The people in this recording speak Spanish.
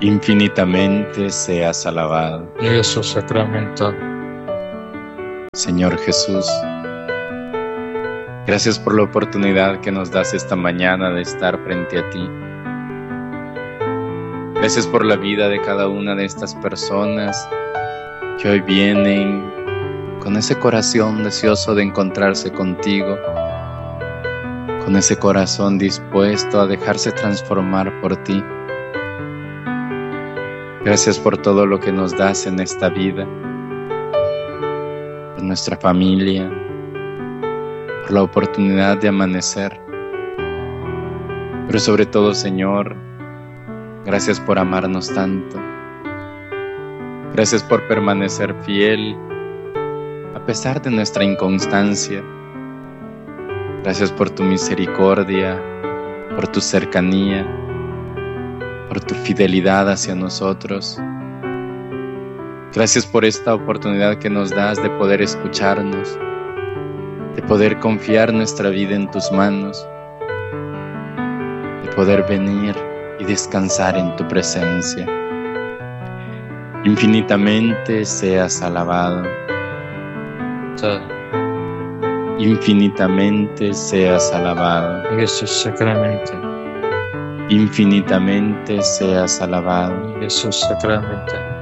Infinitamente seas alabado. Jesús sacramentado. Señor Jesús, gracias por la oportunidad que nos das esta mañana de estar frente a ti. Gracias por la vida de cada una de estas personas que hoy vienen con ese corazón deseoso de encontrarse contigo, con ese corazón dispuesto a dejarse transformar por ti. Gracias por todo lo que nos das en esta vida, por nuestra familia, por la oportunidad de amanecer. Pero sobre todo, Señor, gracias por amarnos tanto. Gracias por permanecer fiel a pesar de nuestra inconstancia. Gracias por tu misericordia, por tu cercanía, por tu fidelidad hacia nosotros. Gracias por esta oportunidad que nos das de poder escucharnos, de poder confiar nuestra vida en tus manos, de poder venir y descansar en tu presencia. Infinitamente seas alabado. Infinitamente seas alabado. Jesús sacramentado. Infinitamente seas alabado. Jesús sacramentado.